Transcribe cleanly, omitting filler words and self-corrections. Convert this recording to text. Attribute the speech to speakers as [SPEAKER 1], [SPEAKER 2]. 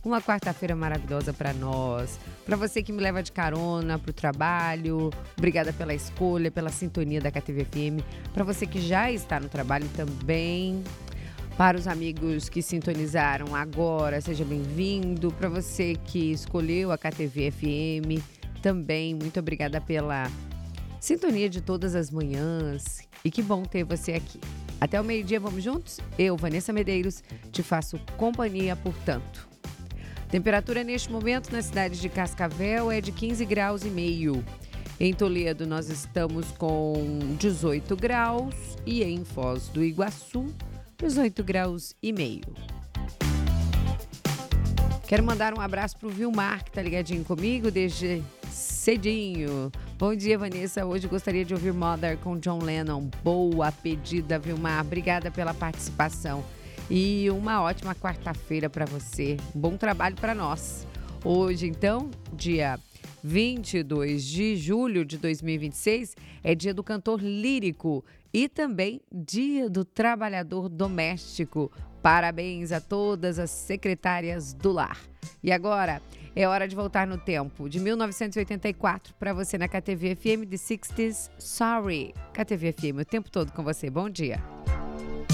[SPEAKER 1] uma quarta-feira maravilhosa para nós. Para você que me leva de carona para o trabalho, obrigada pela escolha, pela sintonia da KTV FM. Para você que já está no trabalho também. Para os amigos que sintonizaram agora, seja bem-vindo. Para você que escolheu a KTV FM, também muito obrigada pela sintonia de todas as manhãs. E que bom ter você aqui. Até o meio-dia, vamos juntos? Eu, Vanessa Medeiros, te faço companhia, portanto. Temperatura neste momento na cidade de Cascavel é de 15 graus e meio. Em Toledo nós estamos com 18 graus e em Foz do Iguaçu, 18 graus e meio. Quero mandar um abraço pro Vilmar, que tá ligadinho comigo desde cedinho. Bom dia, Vanessa. Hoje gostaria de ouvir Mother com John Lennon. Boa pedida, Vilmar. Obrigada pela participação. E uma ótima quarta-feira para você. Bom trabalho para nós. Hoje, então, dia 22 de julho de 2026, é dia do cantor lírico e também dia do trabalhador doméstico. Parabéns a todas as secretárias do lar. E agora é hora de voltar no tempo, de 1984, para você na KTV FM de 60s. Sorry, KTV FM o tempo todo com você. Bom dia.